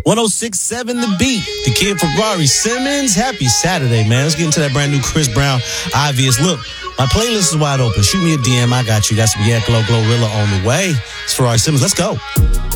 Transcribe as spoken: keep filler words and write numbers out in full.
one oh six point seven The Beat. The Kid Ferrari Simmons. Happy Saturday, man. Let's get into that brand new Chris Brown, Obvious. Look, my playlist is wide open. Shoot me a D M. I got you. Got some Yeah Glow Glorilla on the way. It's Ferrari Simmons. Let's go.